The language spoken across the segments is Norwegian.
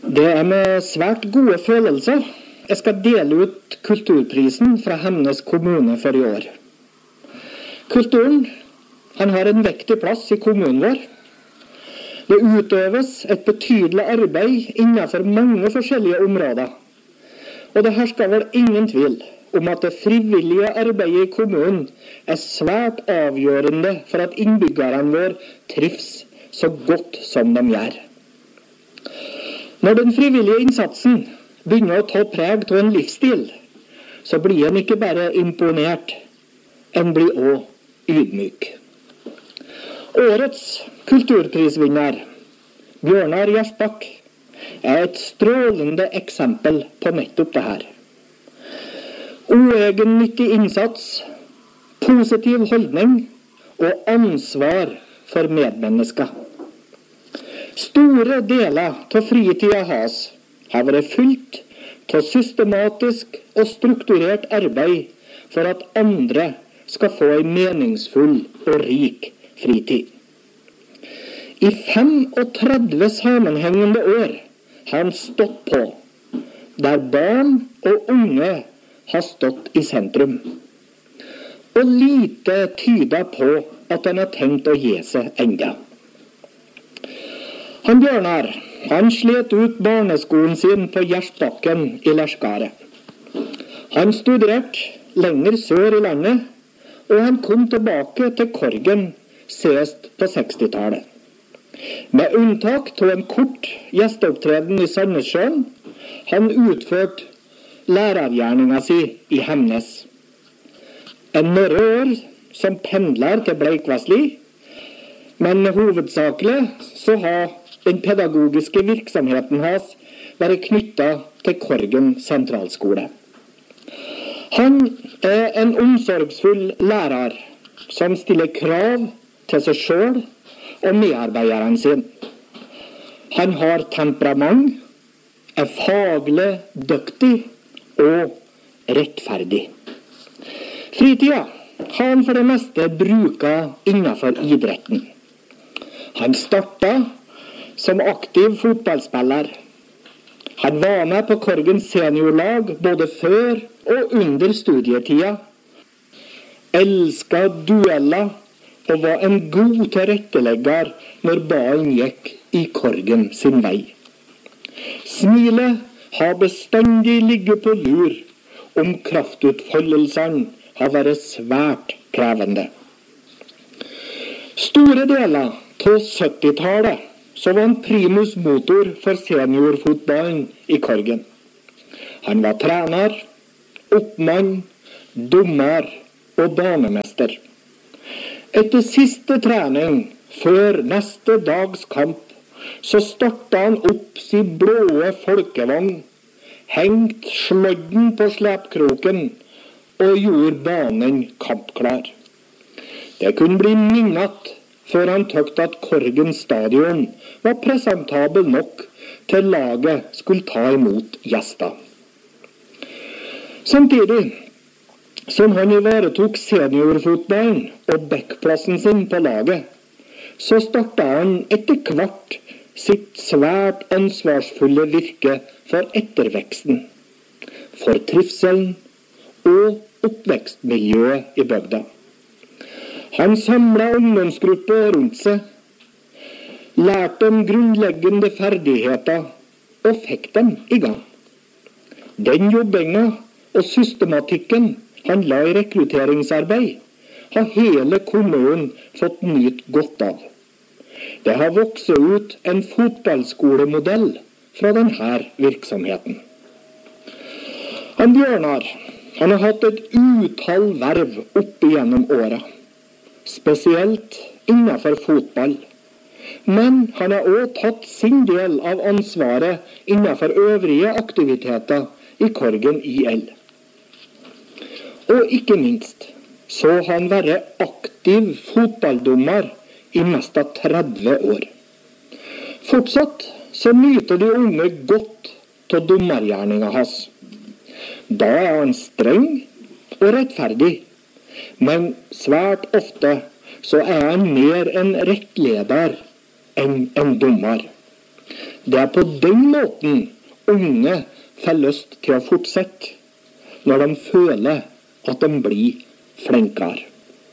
Det med svært gode følelser. Jeg skal dele ut kulturprisen fra Hemnes kommune for i år. Kulturen, han har en vektig plass i kommunen vår. Det utøves et betydelig arbeid innenfor mange forskjellige områder. Og det hersker vel ingen tvil om at det frivillige arbeidet i kommunen er svært avgjørende for at innbyggerne våre trives så godt som de gjør. Når den frivillige innsatsen begynner å ta preg av en livsstil, så blir en ikke bare imponert, en blir også ydmyk. Årets kulturprisvinner, Bjørnar Gjersbakk, er et strålende eksempel på nettopp det her. Uegennyttig innsats, positiv holdning og ansvar for medmennesker. Store deler av fritida hans har vært fullt av systematisk og strukturert arbeid for at andre skal få en meningsfull og rik fritid. I 35 sammenhengende år har han stått på, der barn og unge har stått i sentrum. Og lite tyder på at han har tenkt å gi seg enda. Han Bjørnar, han slet ut barneskolen sin på Gjersbakken i Lerskaret. Han studerte lenger sør i landet, og han kom tilbake til Korgen sist på 60-tallet. Med unntak av en kort gjesteopptreden i Sandnessjøen, han utførte lærergjerninga si i Hemnes. En mørre år som pendler til Bleikvassli, men hovedsakelig så har den pedagogiske virksomheten hans vært knyttet til Korgen sentralskole. Han er en omsorgsfull lærer som stiller krav til seg selv og medarbeiderne sin. Han har temperament, er faglig dyktig og rettferdig. Fritida har han for det meste bruket innenfor idretten. Han startet som aktiv fotballspiller. Han var med på Korgens seniorlag både før og under studietida. Elsket dueller og var en god tilrettelegger når ballen gikk i Korgen sin vei. Smilet har bestandig ligget på lur om kraftutfoldelsene har vært svært krevende. Store deler på 70-tallet så var han primus motor for seniorfotballen i Korgen. Han var trener, oppmann, dommer og banemester. Etter siste trening, før neste dags kamp, så startet han opp sin blåe folkevogn, hengt slodden på slepkroken og gjorde banen kampklar. Det kunne bli minnet før han tøkte at Korgen stadion var presentabel nok til laget skulle ta imot gjester. Samtidig som han ivaretok seniorfotballen og backplassen sin på laget, så startet han etter hvert sitt svært ansvarsfulle virke for etterveksten, for trivselen og oppvekstmiljøet i bygda. Han samlet ungdomsgrupper rundt seg, lærte dem grunnleggende ferdigheter og fikk dem i gang. Den jobbinga og systematikken han la i rekrutteringsarbeid, har hele kommunen fått nytt godt av. Det har vokst ut en fotballskolemodell fra denne virksomheten. Han Bjørnar, han har hatt et utall verv opp igjennom åra, spesielt innenfor fotball. Men han har også tatt sin del av ansvaret innenfor øvrige aktiviteter i Korgen IL. Og ikke minst, så har han vært aktiv fotballdommer i mest av 30 år. Fortsatt så nyter de unge godt av dommergjerninga hans. Da er han streng og rettferdig, men svært ofte så er han mer en rettleder enn en dommer. Det på den måten unge får lyst til å fortsette, når de føler at de blir flinkere.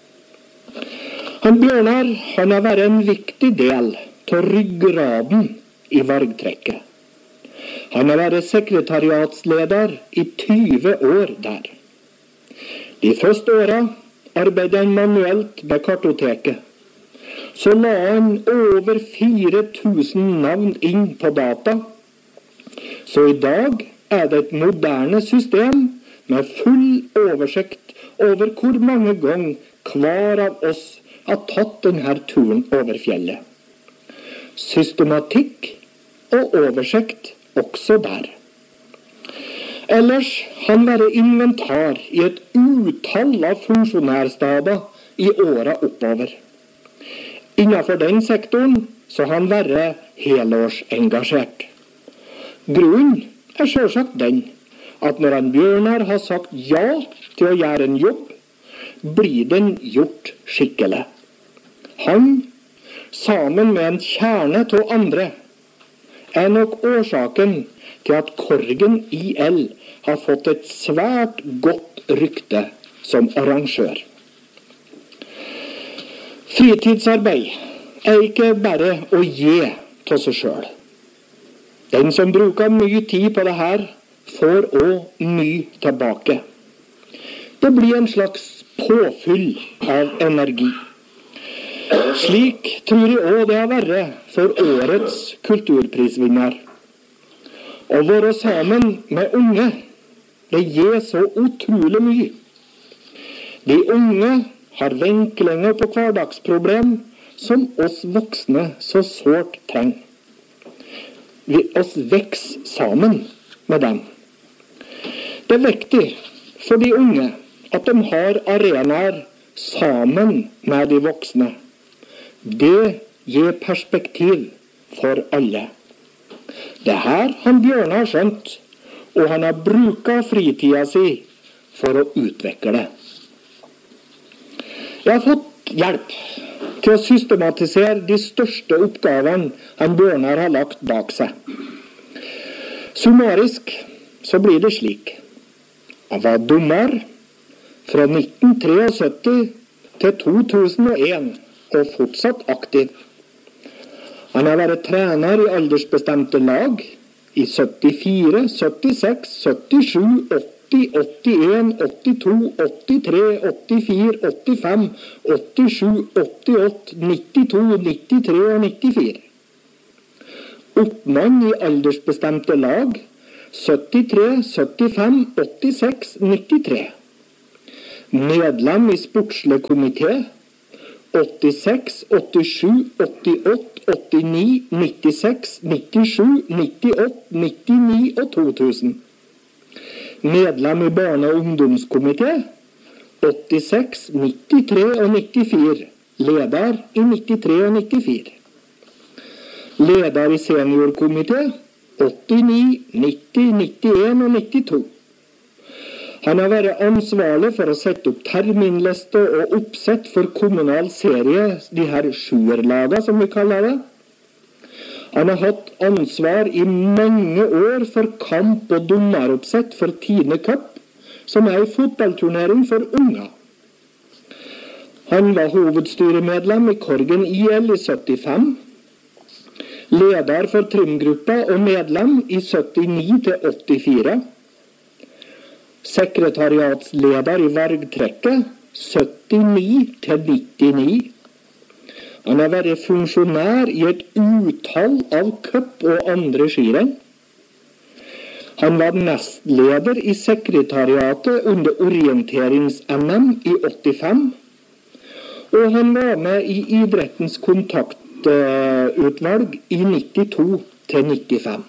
Bjørnar har vært en viktig del til ryggraden i vargtrekket. Han har vært sekretariatsleder i 20 år der. De første årene arbeidet han manuelt med kartoteket. Så la han over 4000 navn inn på data. Så i dag det et moderne system med full oversikt over hvor mange ganger hver av oss har tatt denne turen over fjellet. Systematikk og oversikt også der. Ellers han vært inventar i et utall av funksjonærstaber i åra oppover. Innenfor den sektoren så han vært helårsengasjert. Grunnen selvsagt den at når Bjørnar har sagt ja til å gjøre en jobb, blir den gjort skikkelig. Han, sammen med en kjerne til andre, nok årsaken til at Korgen IL har fått et svært godt rykte som arrangør. Fritidsarbeid ikke bare å gi til seg selv. Den som bruker mye tid på det her, får også mye tilbake. Det blir en slags påfyll av energi. Slik tror jeg også det har vært for årets kulturprisvinner. Å være sammen med unge, det gir så utrolig mye. De unge har vinklinger på hverdagsproblem som oss voksne så sårt trenger. Vi oss vokser sammen med dem. Det viktig for de unge at de har arenaer sammen med de voksne. Det gir perspektiv for alle. Det her Bjørnar skjønt, og han har brukt fritida si for å utvikle det. Jeg har fått hjelp til å systematisere de største oppgavene Bjørnar har lagt bak seg. Summarisk så blir det slik. Han var dommer fra 1973 til 2001 og fortsatt aktiv. Han har vært trener i aldersbestemte lag i 74, 76, 77, 80, 81, 82, 83, 84, 85, 87, 88, 92, 93 og 94. Oppmann i aldersbestemte lag 73, 75, 86, 93. Medlem i sportslig komité 86, 87, 88, 89, 96, 97, 98, 99 og 2000. Medlem i barne- og ungdomskomité 86, 93 og 94. Leder i 93 og 94. Leder i seniorkomité 89, 90, 91 og 92. Han har vært ansvarlig for å sette opp terminliste og oppsett for kommunal serie, de her sjuerlaga som vi kaller det. Han har hatt ansvar i mange år for kamp og dommeroppsett for Tine Cup, som en fotballturnering for unger. Han var hovedstyremedlem i Korgen IL i 75, leder for trimgruppa og medlem i 79 til 84, sekretariatsleder i vargtrekket 79 til 99. Han har vært funksjonær i et utall av cup og andre skirenn. Han var nestleder i sekretariatet under orienterings-NM i 85, og han var med i idrettens kontaktutvalg i 92 til 95.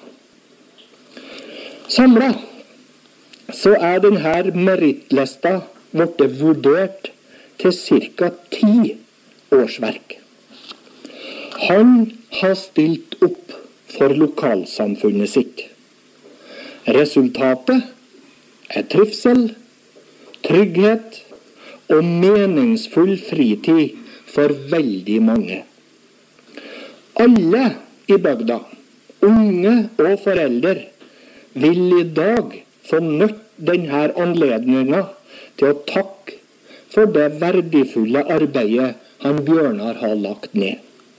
Samlet så denne merittlista blitt vurdert til ca. 10 årsverk. Han har stilt opp for lokalsamfunnet sitt. Resultatet trivsel, trygghet og meningsfull fritid for veldig mange. Alle i bygda Unge og foreldre vil i dag få nytt denne anledningen til å takke for det verdifulle arbeidet han Bjørnar har lagt ned.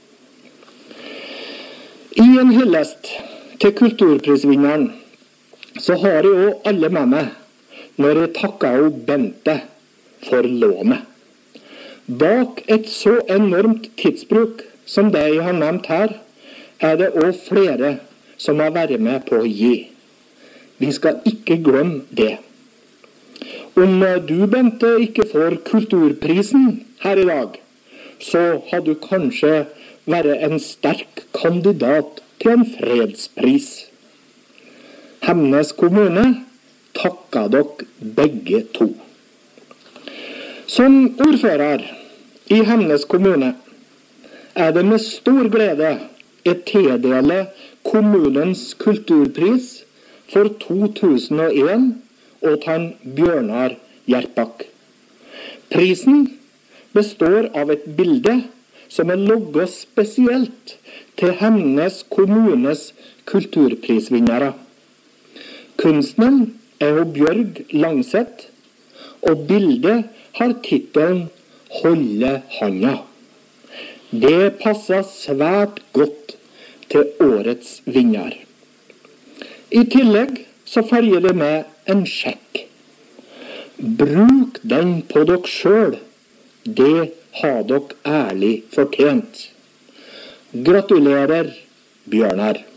I en hyllest til kulturprisvinneren så har jeg også alle med meg når jeg takker Bente for lånet. Bak et så enormt tidsbruk som det jeg har nevnt her, er det også flere som har vært med på å gi. Vi skal ikke glemme det. Om du, Bente, ikke får kulturprisen her i dag, så har du kanskje vært en sterk kandidat til en fredspris. Hemnes kommune takker dere begge to. Som ordfører i Hemnes kommune er det med stor glede jeg tildeler kommunens kulturpris for 2001 og til Bjørnar Hjerpak. Prisen består av et bilde som er logget spesielt til Hemnes kommunes kulturprisvinnere. Kunstneren er Bjørg Langseth, og bildet har titelen «Holde handa». Det passer svært godt til årets vinner. I tillegg så følger det med en sjekk. Bruk den på dere selv. Det har dere ærlig fortjent. Gratulerer, Bjørnar.